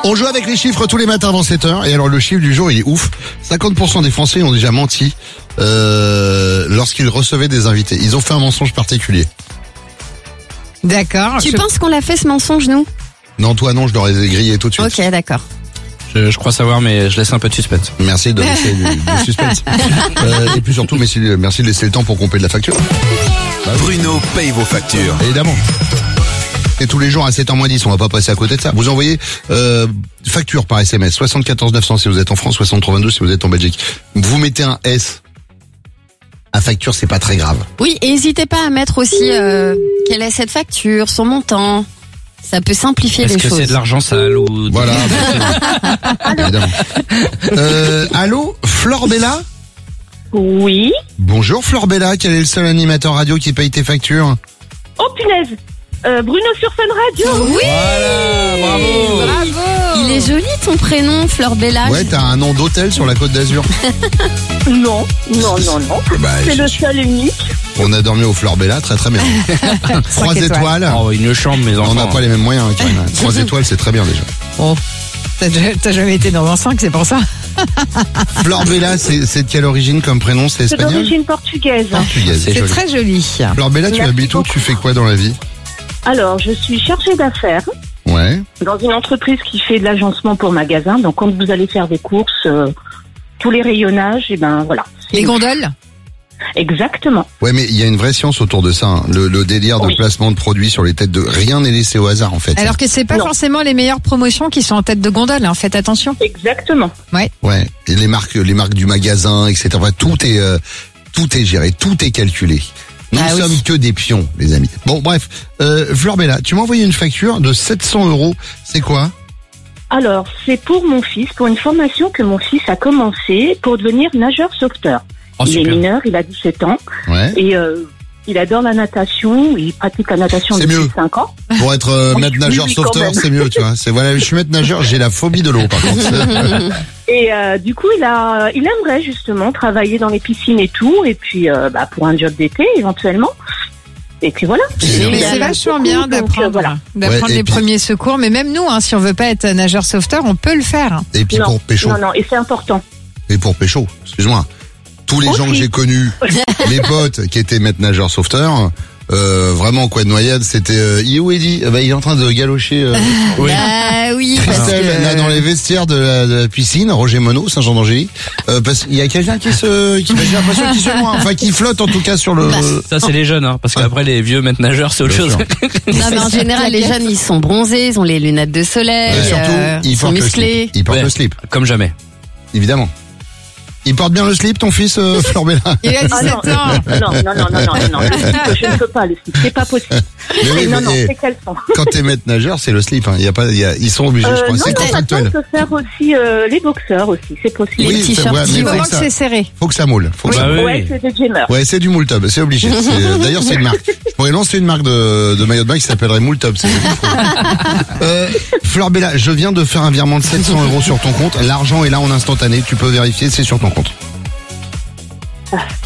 On joue avec les chiffres tous les matins avant 7h. Et alors le chiffre du jour, il est ouf. 50% des Français ont déjà menti lorsqu'ils recevaient des invités. Ils ont fait un mensonge particulier. D'accord. Tu penses qu'on l'a fait ce mensonge, nous? Non, toi non, je l'aurais grillé tout de suite. Ok, d'accord. Je crois savoir, mais je laisse un peu de suspense. Merci de laisser du suspense. Et puis surtout, merci de laisser le temps pour qu'on paye de la facture. Bruno paye vos factures. Évidemment. Et tous les jours à 7h-10, on va pas passer à côté de ça. Vous envoyez facture par SMS, 74 900 si vous êtes en France, 63 22 si vous êtes en Belgique. Vous mettez un S à facture, c'est pas très grave. Oui, et n'hésitez pas à mettre aussi quelle est cette facture, son montant. Ça peut simplifier les choses. Est-ce que c'est de l'argent sale ou... Voilà. Évidemment. Allô, Flore Bella ? Oui. Bonjour Flore Bella, quel est le seul animateur radio qui paye tes factures ? Oh punaise. Bruno sur Fun Radio. Oui. Voilà, bravo. Bravo. Il est joli ton prénom, Flore Bella. Ouais, t'as un nom d'hôtel sur la Côte d'Azur. Non. Bah, C'est le seul et unique. on a dormi au Flore Bella, très très bien. 3 étoiles. Oh, une chambre, mes enfants. On n'a pas les mêmes moyens, hein, Karine. 3 étoiles, c'est très bien déjà. Bon. T'as jamais été dans un 5, c'est pour ça. Flore Bella, c'est de quelle origine comme prénom ? C'est C'est espagnol ? d'origine portugaise. Portugaise, C'est C'est joli. très joli. Flore Bella, tu Merci habites où ? beaucoup. Tu fais quoi dans la vie ? Alors, je suis chargée d'affaires Ouais. dans une entreprise qui fait de l'agencement pour magasins. Donc, quand vous allez faire des courses, tous les rayonnages, et ben voilà. C'est Les nous. gondoles. Exactement. Ouais, mais il y a une vraie science autour de ça. Hein. Le délire de Oui. placement de produits sur les têtes de... Rien n'est laissé au hasard, en fait. Alors que c'est pas Non. forcément les meilleures promotions qui sont en tête de gondole, hein. Faites attention. Exactement. Ouais. Et les marques du magasin, etc. Enfin, tout est géré, tout est calculé. Nous ne Ah oui. sommes que des pions, les amis. Bon, bref. Flore Bella, tu m'as envoyé une facture de 700 €. C'est quoi ? Alors, c'est pour mon fils, pour une formation que mon fils a commencé pour devenir nageur sauveteur. Oh, Il est super. mineur, il a 17 ans Ouais. et il adore la natation. Il pratique la natation C'est depuis mieux. 5 ans. Pour être maître nageur oui, quand sauveteur, même. c'est mieux, tu vois. C'est voilà, je suis maître nageur, j'ai la phobie de l'eau, par contre. Et du coup, il aimerait justement travailler dans les piscines et tout, et puis pour un job d'été éventuellement. Et puis voilà. C'est Mais bien. c'est vachement bien Donc, d'apprendre voilà. Ouais, et les puis- premiers secours. Mais même nous, hein, si on veut pas être nageur sauveteur, on peut le faire. Et puis Non, pour pécho. non, et c'est important. Et pour pécho, excuse-moi. Tous les gens que Aussi. j'ai connus, mes potes qui étaient maîtres nageurs sauveteurs, vraiment quoi de noyade, c'était il est où Eddie ? Il est en train de galocher Oui. Bah oui, parce Christelle que... là dans les vestiaires de la piscine, Roger Monod, Saint-Jean-d'Angély. Parce qu'il y a quelqu'un qui j'ai l'impression qu'il se noie, enfin qui flotte en tout cas sur le. Ça, c'est les jeunes, hein, parce qu'après, les vieux maîtres nageurs, c'est autre Bien chose. sûr. Non, mais en général, les jeunes, ils sont bronzés, ils ont les lunettes de soleil, Et surtout, ils il sont porte le musclés. slip. Il porte Ouais. le slip, Comme jamais. évidemment. Il porte bien le slip, ton fils, Flore Bella. Il a 17 Ah ans. non, le slip, je ne peux pas, le slip, c'est pas possible. Mais oui, non, mais, c'est qu'elles sont. quand t'es maître nageur, c'est le slip. Hein. Ils sont obligés, je crois. Non, C'est contractuel. maintenant, on peut faire aussi les boxeurs aussi, c'est possible. Les Oui, t-shirts, c'est vrai, mais Du faut moment que que ça- c'est serré. faut que ça moule. Faut que ça- Bah oui. Ouais, c'est des jammers. Ouais, c'est du Moule Tub, c'est obligé. D'ailleurs, c'est une marque. Je pourrais lancer une marque de maillot de bain qui s'appellerait Moule Tub. C'est Flore Bella, je viens de faire un virement de 700 € sur ton compte. L'argent est là en instantané. Tu peux vérifier, c'est sur ton compte.